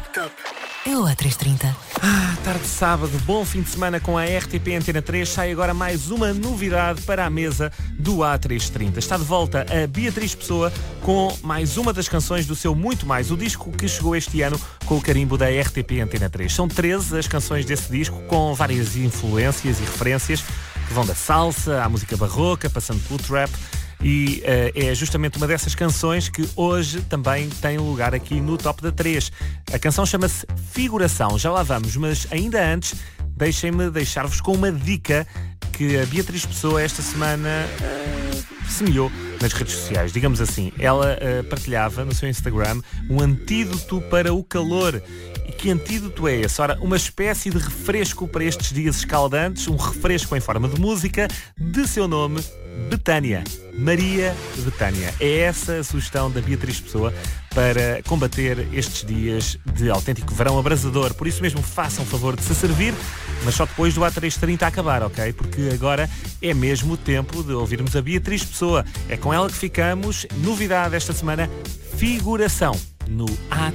Top. É o A330. Tarde de sábado, bom fim de semana com a RTP Antena 3. Sai agora mais uma novidade para a mesa do A330. Está de volta a Beatriz Pessoa com mais uma das canções do seu Muito Mais, o disco que chegou este ano com o carimbo da RTP Antena 3. São 13 as canções desse disco, com várias influências e referências que vão da salsa à música barroca, passando pelo trap. E é justamente uma dessas canções que hoje também tem lugar aqui no Top da 3. A canção chama-se Figuração, já lá vamos, mas ainda antes deixem-me deixar-vos com uma dica que a Beatriz Pessoa esta semana semeou nas redes sociais, digamos assim. Ela partilhava no seu Instagram um antídoto para o calor. E que antídoto é esse? Ora, uma espécie de refresco para estes dias escaldantes, um refresco em forma de música, de seu nome, Betânia. Maria Betânia. É essa a sugestão da Beatriz Pessoa para combater estes dias de autêntico verão abrasador. Por isso mesmo, façam o favor de se servir, mas só depois do A330 acabar, ok? Porque agora é mesmo o tempo de ouvirmos a Beatriz Pessoa. É com ela que ficamos. Novidade esta semana, Figuração, no A330.